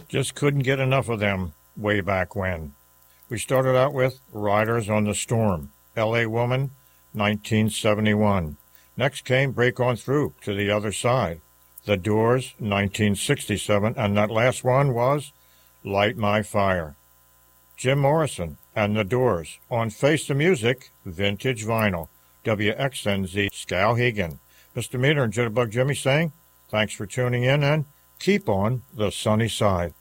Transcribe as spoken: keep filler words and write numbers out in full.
Just couldn't get enough of them way back when. We started out with Riders on the Storm, L A Woman, nineteen seventy-one. Next came Break On Through to the Other Side, The Doors, nineteen sixty-seven, and that last one was Light My Fire. Jim Morrison and The Doors on Face the Music, Vintage Vinyl, W X N Z, Skowhegan. Mister Meter and Jitterbug Jimmy saying, thanks for tuning in and keep on the sunny side.